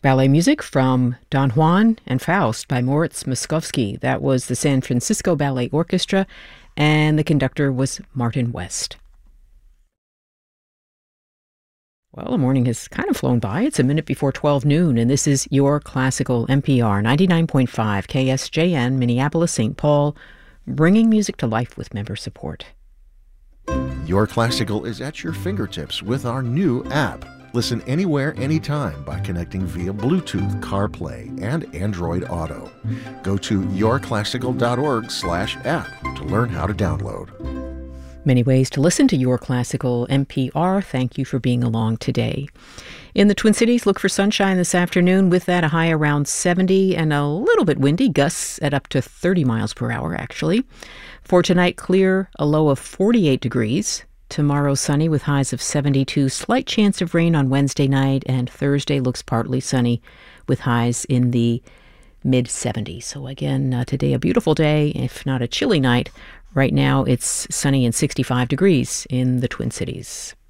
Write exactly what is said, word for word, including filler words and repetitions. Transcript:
Ballet music from Don Juan and Faust by Moritz Moszkowski. That was the San Francisco Ballet Orchestra, and the conductor was Martin West. Well, the morning has kind of flown by. It's a minute before twelve noon, and this is Your Classical N P R ninety-nine point five K S J N, Minneapolis, Saint Paul, bringing music to life with member support. Your Classical is at your fingertips with our new app. Listen anywhere, anytime by connecting via Bluetooth, CarPlay, and Android Auto. Go to yourclassical.org slash app to learn how to download. Many ways to listen to Your Classical N P R. Thank you for being along today. In the Twin Cities, look for sunshine this afternoon. With that, a high around seventy and a little bit windy, gusts at up to thirty miles per hour, actually. For tonight, clear, a low of forty-eight degrees. Tomorrow, sunny with highs of seventy-two. Slight chance of rain on Wednesday night, and Thursday looks partly sunny with highs in the mid seventies. So again, uh, today a beautiful day, if not a chilly night. Right now, it's sunny and sixty-five degrees in the Twin Cities.